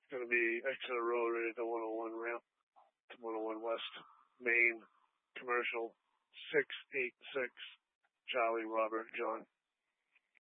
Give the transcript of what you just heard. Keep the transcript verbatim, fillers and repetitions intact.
going to be Exeter Road right at the one oh one ramp to one oh one West Main, commercial six eight six, Charlie Robert John.